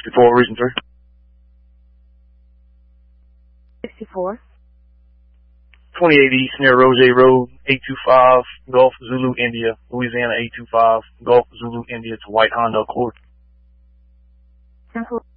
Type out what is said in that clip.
64, region 3. 64. 28 East near Roger Road, 825 Gulf Zulu India, Louisiana 825 Gulf Zulu India to White Honda Accord. 10-4.